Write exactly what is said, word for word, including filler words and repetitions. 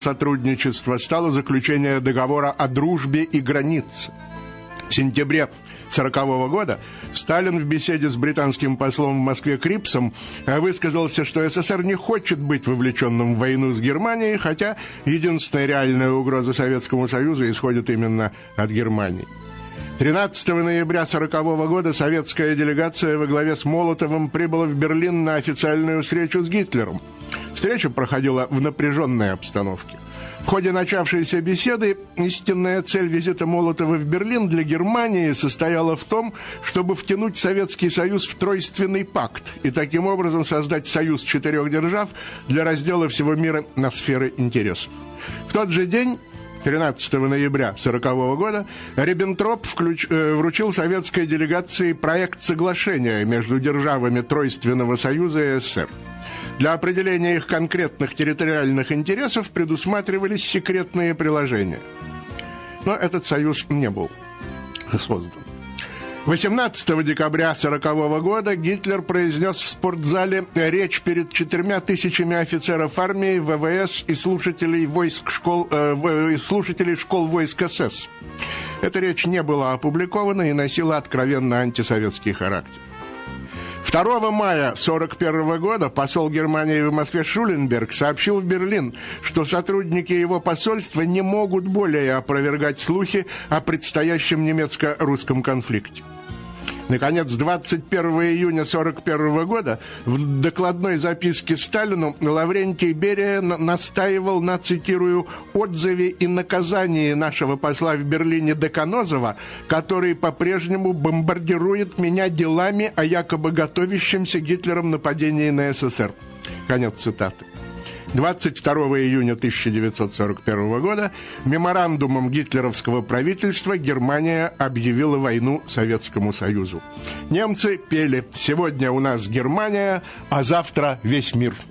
сотрудничества стало заключение договора о дружбе и границе. В сентябре сорокового года Сталин в беседе с британским послом в Москве Крипсом высказался, что СССР не хочет быть вовлеченным в войну с Германией, хотя единственная реальная угроза Советскому Союзу исходит именно от Германии. тринадцатого ноября сорокового года советская делегация во главе с Молотовым прибыла в Берлин на официальную встречу с Гитлером. Встреча проходила в напряженной обстановке. В ходе начавшейся беседы истинная цель визита Молотова в Берлин для Германии состояла в том, чтобы втянуть Советский Союз в Тройственный пакт и таким образом создать союз четырех держав для раздела всего мира на сферы интересов. В тот же день, тринадцатого ноября сорокового года, Риббентроп включ... э, вручил советской делегации проект соглашения между державами Тройственного Союза и СССР. Для определения их конкретных территориальных интересов предусматривались секретные приложения. Но этот союз не был создан. восемнадцатого декабря сорокового года Гитлер произнес в спортзале речь перед четырьмя тысячами офицеров армии, ВВС и слушателей, войск школ, э, слушателей школ войск СС. Эта речь не была опубликована и носила откровенно антисоветский характер. второго мая сорок первого года посол Германии в Москве Шуленберг сообщил в Берлин, что сотрудники его посольства не могут более опровергать слухи о предстоящем немецко-русском конфликте. Наконец, двадцать первого июня сорок первого года в докладной записке Сталину Лаврентий Берия настаивал на, цитирую, «отзыве и наказании нашего посла в Берлине Деканозова, который по-прежнему бомбардирует меня делами о якобы готовящемся Гитлером нападении на СССР». Конец цитаты. двадцать второго июня тысяча девятьсот сорок первого года меморандумом гитлеровского правительства Германия объявила войну Советскому Союзу. Немцы пели «Сегодня у нас Германия, а завтра весь мир».